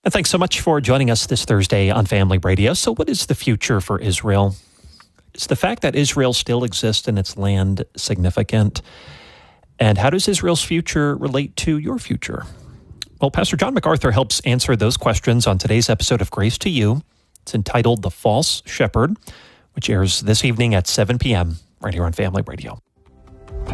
And thanks so much for joining us this Thursday on Family Radio. So what is the future for Israel? Is the fact that Israel still exists in its land significant? And how does Israel's future relate to your future? Well, Pastor John MacArthur helps answer those questions on today's episode of Grace to You. It's entitled The False Shepherd, which airs this evening at 7 p.m. right here on Family Radio.